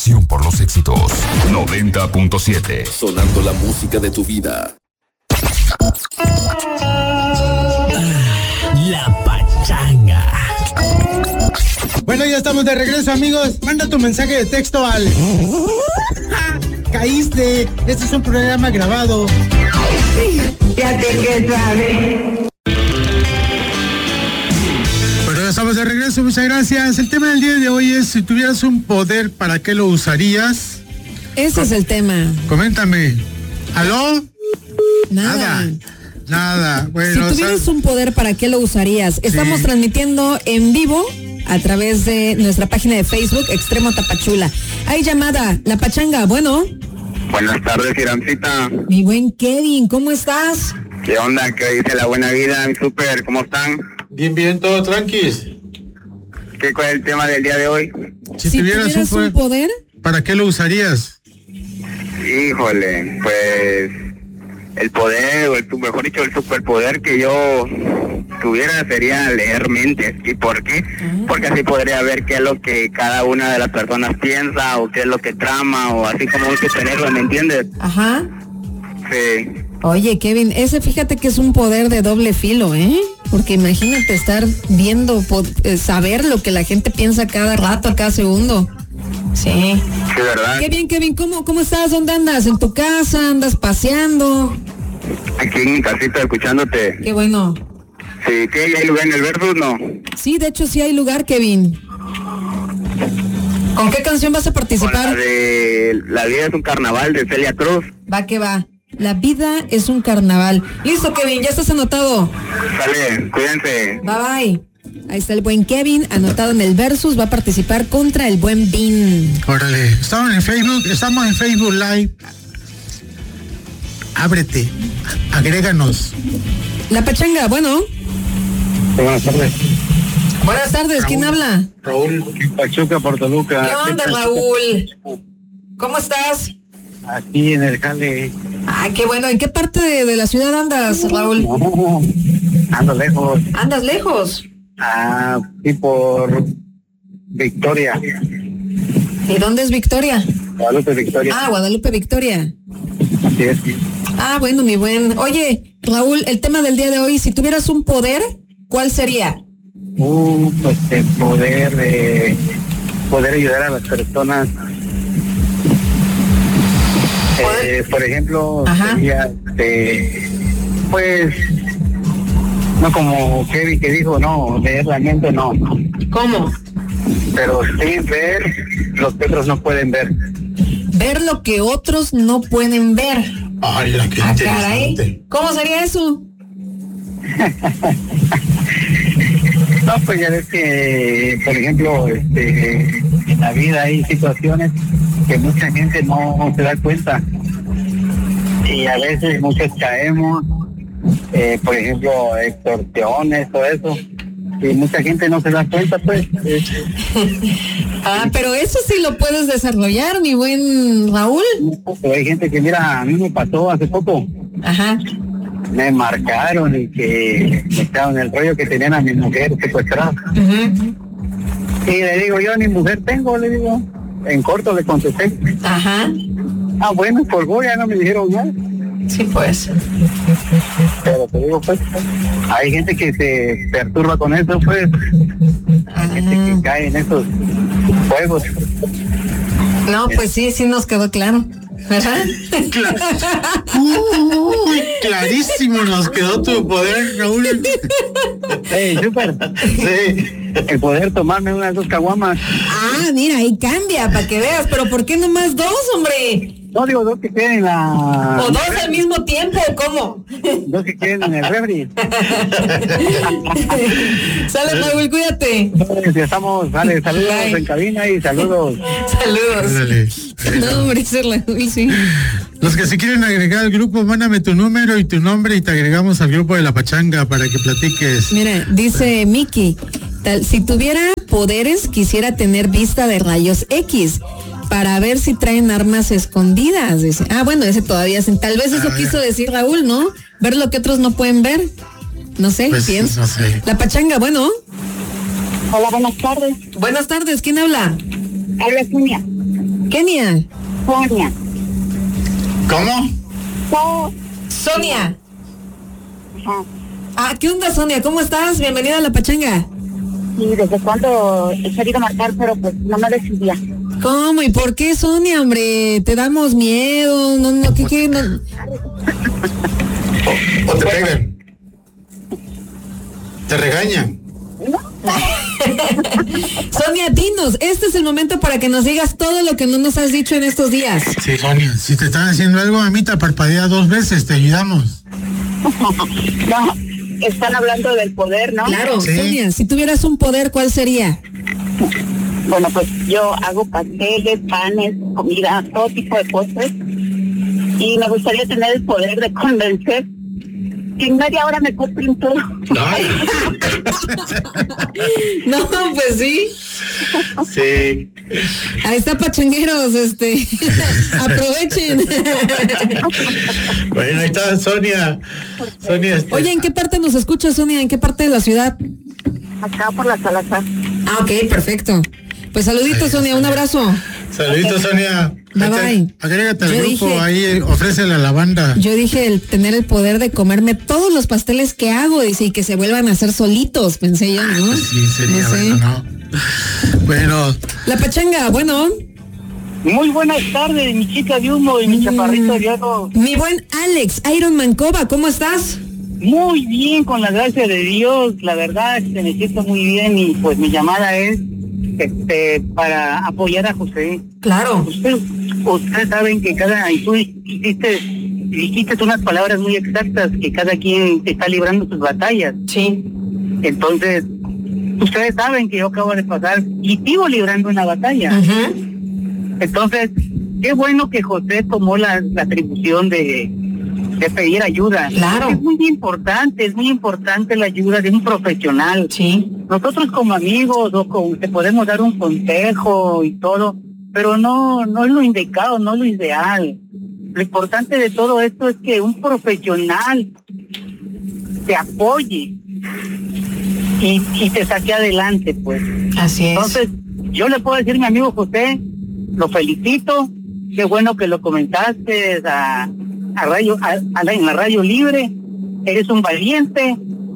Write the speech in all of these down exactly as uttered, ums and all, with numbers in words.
pasión por los éxitos. noventa punto siete. Sonando la música de tu vida. La pachanga. Bueno, ya estamos de regreso, amigos. Manda tu mensaje de texto al... Caíste. Este es un programa grabado. Ya te que sabes. Bueno, ya estamos de regreso. Muchas gracias. El tema del día de hoy es: si tuvieras un poder, ¿para qué lo usarías? Ese Com- es el tema. Coméntame. ¿Aló? Nada. Nada. Nada. Bueno, si tuvieras sal... un poder, ¿para qué lo usarías? Estamos sí. transmitiendo en vivo a través de nuestra página de Facebook, Extremo Tapachula. Hay llamada, La Pachanga, bueno. Buenas tardes, Irancita. Mi buen Kevin, ¿cómo estás? ¿Qué onda? ¿Qué dice la buena vida, mi súper? ¿Cómo están? Bien, bien, todo tranquis. ¿Qué cuál es el tema del día de hoy? Si, si tuvieras, tuvieras un, poder, un poder, ¿para qué lo usarías? Híjole, pues... el poder, o el, mejor dicho, el superpoder que yo tuviera sería leer mentes. ¿Y por qué? Uh-huh. Porque así podría ver qué es lo que cada una de las personas piensa, o qué es lo que trama, o así como un superhéroe, ¿me entiendes? Ajá. Sí. Oye, Kevin, ese fíjate que es un poder de doble filo, ¿eh? Porque imagínate estar viendo, eh, saber lo que la gente piensa cada rato, cada segundo. Sí. Sí, ¿verdad? Qué bien, Kevin, ¿cómo, cómo estás? ¿Dónde andas? ¿En tu casa? ¿Andas paseando? Aquí en mi casita escuchándote. Qué bueno. Sí, ¿qué? ¿Ya hay lugar en el Versus, no? Sí, de hecho sí hay lugar, Kevin. ¿Con qué canción vas a participar? Con la de La vida es un carnaval, de Celia Cruz. Va que va. La vida es un carnaval. Listo, Kevin, ya estás anotado. Sale, cuídense. Bye, bye. Ahí está el buen Kevin, anotado en el Versus, va a participar contra el buen Vin. Órale, estamos en Facebook, estamos en Facebook Live. Ábrete, agréganos. La Pachanga, bueno. Buenas tardes. Buenas tardes, Raúl. ¿Quién habla? Raúl, Pachuca, Puerto Luca. ¿Qué onda, Raúl? ¿Cómo estás? Aquí en el jale. Ay, qué bueno. ¿En qué parte de, de la ciudad andas, Raúl? No, ando lejos. ¿Andas lejos? Ah, sí, por Victoria. ¿Y dónde es Victoria? Guadalupe, Victoria. Ah, Guadalupe, Victoria. Así es. Ah, bueno, mi buen. Oye, Raúl, el tema del día de hoy, si tuvieras un poder, ¿cuál sería? Uh, pues el poder, eh, poder ayudar a las personas. Eh, por ejemplo, Ajá. sería, eh, pues, no como Kevin que dijo, no, leer la mente, no. ¿Cómo? Pero sí ver lo que otros no pueden ver. Ver lo que otros no pueden ver. Ay, la que ah, interesante. Caray. ¿Cómo sería eso? No, pues ya ves que, por ejemplo, este, en la vida hay situaciones que mucha gente no se da cuenta. Y a veces muchos caemos, eh, por ejemplo, extorsiones, todo eso. Y mucha gente no se da cuenta, pues. Ah, pero eso sí lo puedes desarrollar, mi buen Raúl. Pero hay gente que, mira, a mí me pasó hace poco. Ajá. Me marcaron y que me echaron el rollo que tenían a mi mujer secuestrada. Uh-huh. Y le digo, yo ni mujer tengo, le digo. En corto le contesté. Ajá. Ah, bueno, colgó, ya no me dijeron nada. Sí, pues. Pero te digo, pues, hay gente que se perturba con eso, pues. Hay gente que cae en esos juegos. No, pues sí, sí nos quedó claro. ¿Verdad? Uy, clarísimo nos quedó tu poder, Raúl. Hey, súper. Sí, el poder tomarme unas dos caguamas. Ah, mira, ahí cambia, para que veas. Pero ¿por qué nomás dos, hombre? No, digo, dos que queden en la... ¿O dos al mismo tiempo, o cómo? Dos que queden en el refri. Sale, Raúl, cuídate. Ya estamos, vale, saludos Bye. En cabina y saludos. Saludos. Dale. No, hombre, ese Raúl, sí. Los que se quieren agregar al grupo, mándame tu número y tu nombre y te agregamos al grupo de La Pachanga para que platiques. Mira, dice Miki, tal, si tuviera poderes, quisiera tener vista de rayos X para ver si traen armas escondidas. Dice. Ah, bueno, ese todavía, tal vez eso ah, quiso decir Raúl, ¿no? Ver lo que otros no pueden ver. No sé, pues, pienso. No sé. La Pachanga, bueno. Hola, buenas tardes. Buenas tardes, ¿quién habla? Habla Sonia. Kenia. Sonia. ¿Cómo? So- Sonia. Ajá. Ah, ¿qué onda, Sonia? ¿Cómo estás? Bienvenida a La Pachanga. Y desde cuando he querido marcar, pero pues no me decidía. ¿Cómo? ¿Y por qué, Sonia, hombre? ¿Te damos miedo? No, no, ¿qué, qué? No. ¿O te pegan? ¿Te regañan? Sonia, dinos, este es el momento para que nos digas todo lo que no nos has dicho en estos días. Sí, Sonia, si te están haciendo algo, mamita, parpadea dos veces, te ayudamos. No, están hablando del poder, ¿no? Claro, Sí. Sonia, si tuvieras un poder, ¿cuál sería? Bueno, pues yo hago pasteles, panes, comida, todo tipo de postres. Y me gustaría tener el poder de convencer que en media hora me compren todo. No, pues sí. Sí. Ahí está, pachangueros, este. Aprovechen. Bueno, ahí está Sonia. Sonia. Este... Oye, ¿en qué parte nos escuchas, Sonia? ¿En qué parte de la ciudad? Acá por la Salazar. Ah, ok, perfecto. Pues saluditos, Sonia, un abrazo. Saluditos, Sonia. Bye, Ahí te- bye. Agrégate al Yo grupo, dije- ahí eh, ofrécele a la banda. Yo dije el tener el poder de comerme todos los pasteles que hago, dice, y que se vuelvan a hacer solitos, pensé yo, ¿no? Sí, sería No sé. bueno, ¿no? Bueno, La Pachanga, bueno, Muy buenas tardes, mi chica de humo y mi chaparrito de oro. mi buen Alex, Iron Man Cova, ¿cómo estás? Muy bien, con la gracia de Dios, la verdad, este, me siento muy bien y pues mi llamada es este para apoyar a José. Claro. Usted, ustedes saben que cada, y tú hiciste, dijiste unas palabras muy exactas, que cada quien está librando sus batallas. Sí. Entonces, ustedes saben que yo acabo de pasar y sigo librando una batalla. Ajá. Entonces, qué bueno que José tomó la, la atribución de, de pedir ayuda. Claro. Es muy importante, es muy importante la ayuda de un profesional. Sí. Nosotros como amigos o como te podemos dar un consejo y todo, pero no, no es lo indicado, no es lo ideal. Lo importante de todo esto es que un profesional te apoye y, y te saque adelante, pues. Así es. Entonces, yo le puedo decir a mi amigo José, lo felicito, qué bueno que lo comentaste a, a radio, a, a la, en la radio libre, eres un valiente,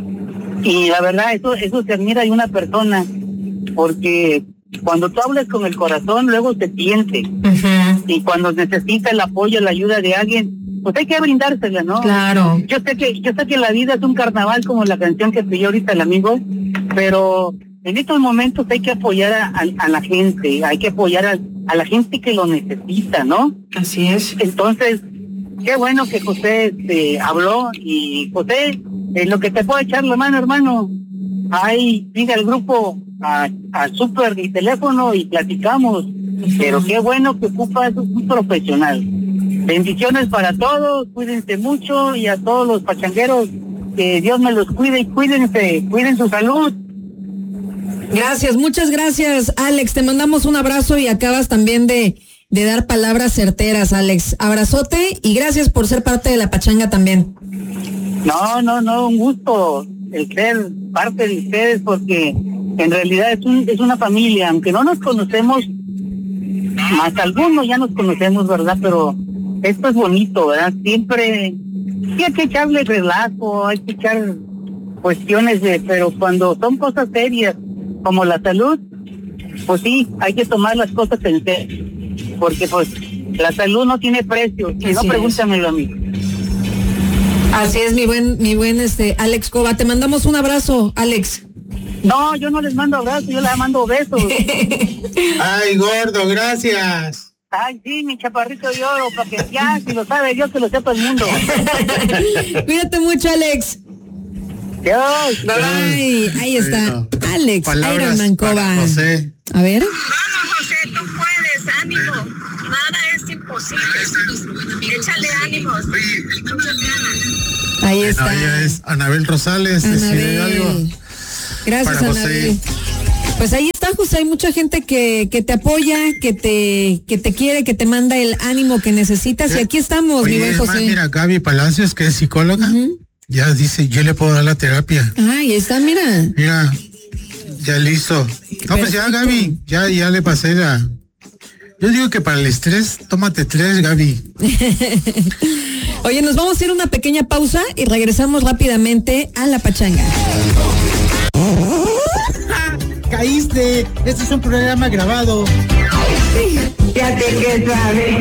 y la verdad, eso, eso se admira de una persona, porque cuando tú hablas con el corazón, luego se siente, Ujú. y cuando necesita el apoyo, la ayuda de alguien, pues hay que brindársela, ¿no? Claro. Yo sé que, yo sé que la vida es un carnaval, como la canción que pidió ahorita el amigo, pero en estos momentos hay que apoyar a, a, a la gente, hay que apoyar a, a la gente que lo necesita, ¿no? Así es. Entonces, qué bueno que José este, habló, y José, en lo que te puedo echar la mano, hermano, ahí siga el grupo a, a super mi teléfono y platicamos, pero qué bueno que ocupas un profesional. Bendiciones para todos, cuídense mucho, y a todos los pachangueros, que Dios me los cuide y cuídense, cuiden su salud. Gracias, muchas gracias, Alex. Te mandamos un abrazo y acabas también de, de dar palabras certeras, Alex. Abrazote y gracias por ser parte de La Pachanga también. No, no, no, un gusto el ser parte de ustedes, porque en realidad es, un, es una familia, aunque no nos conocemos, más algunos ya nos conocemos, ¿verdad? Pero esto es bonito, ¿verdad? Siempre sí hay que echarle relajo, hay que echar cuestiones de, pero cuando son cosas serias como la salud, pues sí, hay que tomar las cosas en serio, porque pues la salud no tiene precio, si no, Así pregúntamelo a mí. Así es, mi buen, mi buen este Alex Cova. Te mandamos un abrazo, Alex. No, yo no les mando abrazos, yo les mando besos. Ay, gordo, gracias. Ay, sí, mi chaparrito de oro, para que ya, si lo sabe Dios, que lo sepa el mundo. Cuídate mucho, Alex. Dios. Bye bye. Ahí está, Bueno, Alex palabras Iron Man Cova. para José. A ver. Vamos, José, tú puedes, ánimo. Nada es imposible. Échale ánimos. Muchas ganas. Ahí Bueno, está. ella es Anabel Rosales, decide algo. Anabel. Gracias, para José. Anabel. Pues ahí está, José, hay mucha gente que, que te apoya, que te, que te quiere, que te manda el ánimo que necesitas, y aquí estamos, Oye, mi buen es más, José. mira, Gaby Palacios, que es psicóloga, Ujú. ya dice, yo le puedo dar la terapia. Ah, ahí está, mira. Mira, ya listo. No, pues ya, Perfecto. Gaby, ya, ya le pasé la, Yo digo que para el estrés, tómate tres, Gaby. Oye, nos vamos a hacer una pequeña pausa y regresamos rápidamente a La Pachanga. Caíste, este es un programa grabado. Ya te que sabes.